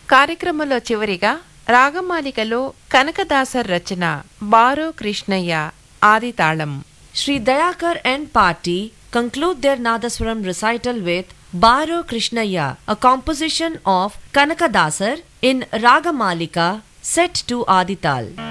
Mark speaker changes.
Speaker 1: కార్యక్రమంలో చివరిగా రాగమాలికలో కనకదాసర్ రచన బారో కృష్ణయ్య ఆది తాళం.
Speaker 2: Sri Dayakar and party conclude their Nadaswaram recital with Baro Krishnaya, a composition of Kanakadasar in Ragamalika set to Adital.